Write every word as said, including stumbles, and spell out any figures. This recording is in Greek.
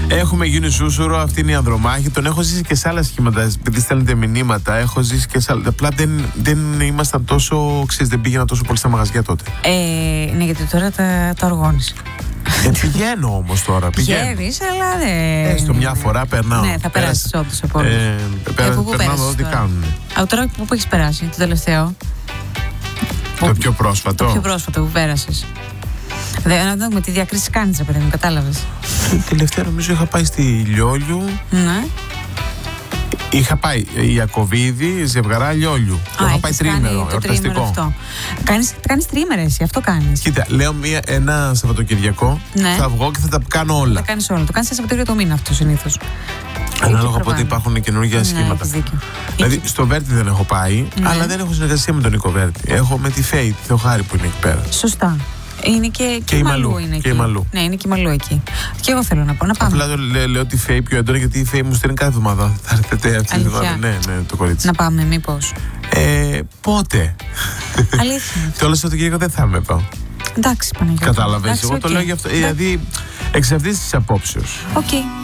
Έχουμε γίνει ζούσουρο, αυτή είναι η Ανδρομάχη. Τον έχω ζήσει και σε άλλα σχήματα. Επειδή στέλνετε μηνύματα, έχω ζήσει και σε άλλα. Απλά δεν, δεν ήμασταν τόσο. Ξέρεις, δεν πήγαινα τόσο πολύ στα μαγαζιά τότε. Ε, ναι, γιατί τώρα τα, τα οργώνεις. Ε, πηγαίνω όμως τώρα. Πηγαίνεις, αλλά δεν. Έστω μια φορά περνάω. Ναι, θα περάσεις όντως από όλους. Ε, πέρα, περνάω εδώ τι κάνουν. Από τώρα που έχεις περάσει, το τελευταίο. Το που, πιο πρόσφατο. Το πιο πρόσφατο που πέρασες. Δεν δούμε τι διακρίσεις κάνεις, ρε παιδί μου, κατάλαβες. Τελευταία νομίζω είχα πάει στη Λιόλιου. Ναι. Είχα πάει Ιακωβίδη, Ζευγαρά, Λιόλιου. Το είχα πάει τρίμερο, εορταστικό. Κάνεις, κάνεις τρίμερα εσύ, αυτό κάνεις. Κοίτα, λέω μία, ένα Σαββατοκυριακό, ναι. θα βγω και θα τα κάνω όλα. Θα κάνεις όλα. Το κάνεις ένα Σαββατοκύριακο το μήνα αυτό συνήθως. Ανάλογα πότε υπάρχουν καινούργια ναι, σχήματα. Δηλαδή εκεί. Στο Βέρτι δεν έχω πάει, ναι. αλλά δεν έχω συνεργασία με τον Νίκο Βέρτι. Έχω με τη Φέη, τη Θεοχάρη που είναι εκεί πέρα. Σωστά. Είναι και, και, και η Μαλού. Είναι και η Μαλού. Ναι, είναι και η Μαλού εκεί. Και εγώ θέλω να πω να πάμε. Απλά λέω, λέω τη Φέη πιο έντονα γιατί η Φέη μου στέλνει κάθε εβδομάδα. Θα έρθετε αυτή τη εβδομάδα. Ναι, ναι, το κορίτσι. Να πάμε, μήπως. Ε, πότε. Αλήθεια. Το όλο Σαββατοκύριακο δεν θα με πάω. Εντάξει, Παναγιώτη. Κατάλαβες. Εγώ okay. το λέω γι' αυτό. Δηλαδή, εξ αυτής της απόψεως. Οκ. Okay.